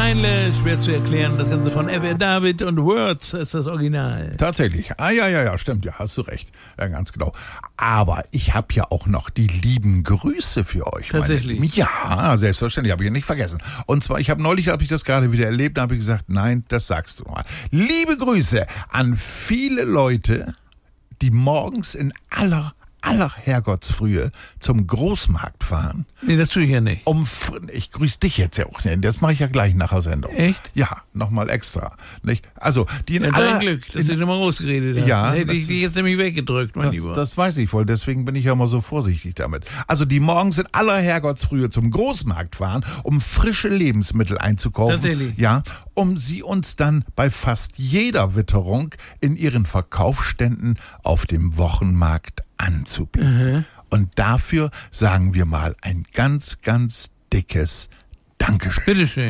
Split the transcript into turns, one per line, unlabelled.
Zeile, schwer zu erklären. Das Ganze von F.R. David und Words ist das Original.
Tatsächlich. Ja, stimmt. Ja, hast du recht. Ja, ganz genau. Aber ich habe ja auch noch die lieben Grüße für euch.
Tatsächlich?
Ja, selbstverständlich. Habe ich ja nicht vergessen. Und zwar, neulich habe ich das gerade wieder erlebt, da habe ich gesagt, nein, das sagst du mal. Liebe Grüße an viele Leute, die morgens in aller Herrgottsfrühe zum Großmarkt fahren.
Nee, das tue ich ja nicht.
Ich grüße dich jetzt ja auch. Das mache ich ja gleich nach der Sendung.
Echt?
Ja, nochmal extra. Nicht? Also, die in
Ja,
aller...
dein Glück, dass du nochmal rausgeredet hast.
Ja,
Hätte ich dich jetzt nämlich weggedrückt, mein Lieber.
Das weiß ich wohl, deswegen bin ich ja immer so vorsichtig damit. Also die morgens in aller Herrgottsfrühe zum Großmarkt fahren, um frische Lebensmittel einzukaufen.
Tatsächlich.
Ja, um sie uns dann bei fast jeder Witterung in ihren Verkaufsständen auf dem Wochenmarkt anzubieten. Und dafür sagen wir mal ein ganz, ganz dickes Dankeschön.
Bitteschön.